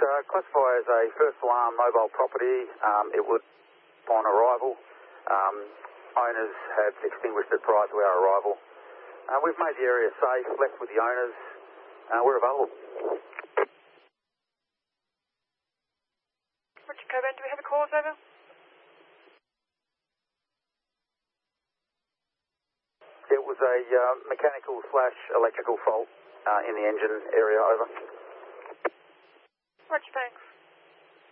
classify as a first alarm mobile property. It would, upon arrival, owners had extinguished it prior to our arrival. We've made the area safe, left with the owners. We're available. Richard Coburn, do we have a cause over? It was a mechanical/electrical fault in the engine area, over. Roger, thanks.